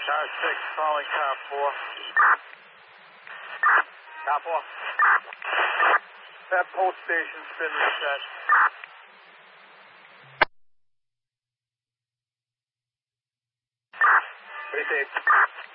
Car 6 calling Car 4. Car 4. That post station's been reset. Received.